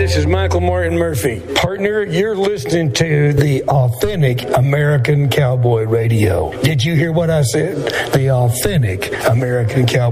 this is Michael Martin Murphey. Partner, you're listening to the Authentic American Cowboy Radio. Did you hear what I said? The Authentic American Cowboy